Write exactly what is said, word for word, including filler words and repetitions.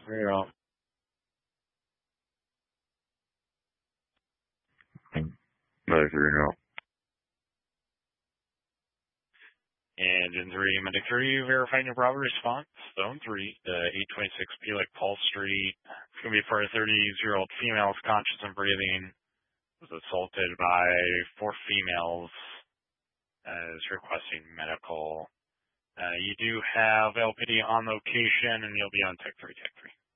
Yeah. Nine three now. And in three, medic three, verifying your proper response. Zone three, uh, eight twenty-six P like Paul Street. It's going to be for a thirty-year-old female who's conscious and breathing. Was assaulted by four females. Uh, is requesting medical. Uh, you do have L P D on location, and you'll be on Tech three, Tech three.